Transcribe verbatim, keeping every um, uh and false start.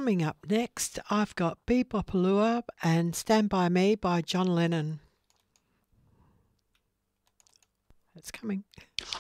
Coming up next, I've got Be Bopalua and Stand By Me by John Lennon. It's coming.